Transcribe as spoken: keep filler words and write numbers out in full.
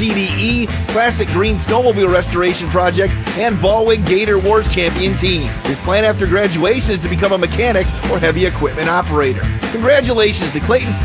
C D E, Classic Green Snowmobile Restoration Project, and Ballwig Gator Wars Champion Team. His plan after graduation is to become a mechanic or heavy equipment operator. Congratulations to Clayton